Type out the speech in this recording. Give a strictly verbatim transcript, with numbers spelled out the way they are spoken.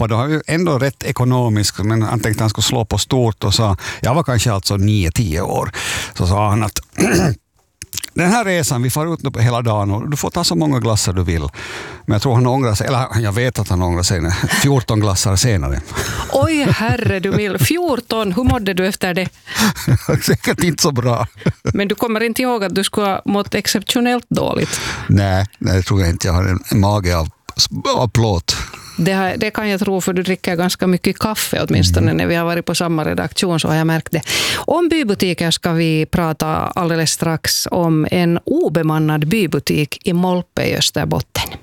pappa då, han var ju ändå rätt ekonomisk, men han tänkte att han skulle slå på stort och sa, jag var kanske alltså nio tio år, så sa han att den här resan, vi får ut på hela dagen och du får ta så många glassar du vill. Men jag tror han ångrar sig, eller jag vet att han ångrar sig fjorton glassar senare. Oj, herre du vill. fjorton, hur mådde du efter det? Säkert inte så bra. Men du kommer inte ihåg att du skulle ha mått exceptionellt dåligt? Nej, nej, det tror jag inte. Jag har en, en mage av, av plåt. Det, här, det kan jag tro, för du dricker ganska mycket kaffe, åtminstone mm. när vi har varit på samma redaktion, så har jag märkt det. Om bybutiker ska vi prata alldeles strax om en obemannad bybutik i Molpe i Österbotten.